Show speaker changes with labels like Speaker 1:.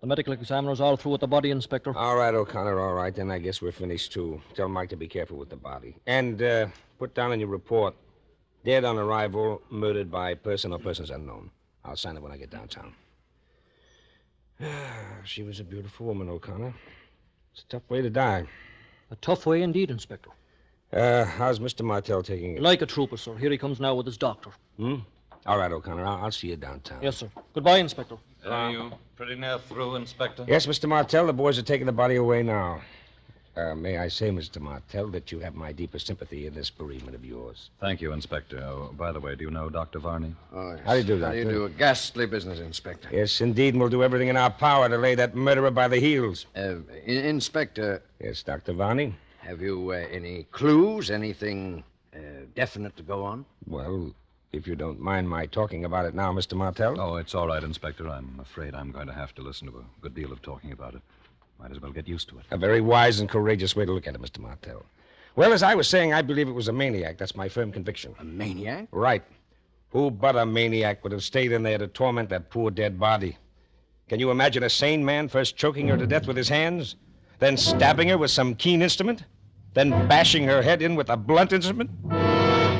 Speaker 1: The medical examiner's all through with the body, Inspector.
Speaker 2: All right, O'Connor, all right. Then I guess we're finished, too. Tell Mike to be careful with the body. And put down in your report, dead on arrival, murdered by person or persons unknown. I'll sign it when I get downtown. She was a beautiful woman, O'Connor. It's a tough way to die.
Speaker 1: A tough way indeed, Inspector.
Speaker 2: How's Mr. Martell taking it?
Speaker 1: Like a trooper, sir. Here he comes now with his doctor.
Speaker 2: All right, O'Connor, I'll see you downtown.
Speaker 1: Yes, sir. Goodbye, Inspector.
Speaker 3: Are you pretty near through, Inspector?
Speaker 2: Yes, Mr. Martell, the boys are taking the body away now. May I say, Mr. Martell, that you have my deepest sympathy in this bereavement of yours.
Speaker 3: Thank you, Inspector. Oh, by the way, do you know Dr. Varney?
Speaker 4: Oh, yes.
Speaker 2: How do you do,
Speaker 4: How do you
Speaker 2: Doctor?
Speaker 4: do? A ghastly business, Inspector.
Speaker 2: Yes, indeed, and we'll do everything in our power to lay that murderer by the heels.
Speaker 4: Inspector,
Speaker 2: Yes, Dr. Varney?
Speaker 4: have you any clues, anything definite to go on?
Speaker 2: Well, if you don't mind my talking about it now, Mr. Martell.
Speaker 3: Oh, it's all right, Inspector. I'm afraid I'm going to have to listen to a good deal of talking about it. Might as well get used to it.
Speaker 2: A very wise and courageous way to look at it, Mr. Martell. Well, as I was saying, I believe it was a maniac. That's my firm conviction.
Speaker 4: A maniac?
Speaker 2: Right. Who but a maniac would have stayed in there to torment that poor dead body? Can you imagine a sane man first choking her to death with his hands, then stabbing her with some keen instrument, then bashing her head in with a blunt instrument?